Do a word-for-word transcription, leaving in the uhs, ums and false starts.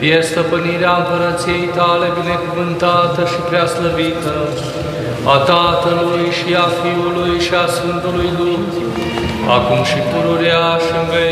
fie stăpânirea împărăției tale binecuvântată și preaslăvită, a Tatălui și a Fiului și a Sfântului Duh, acum și pururea și în veci.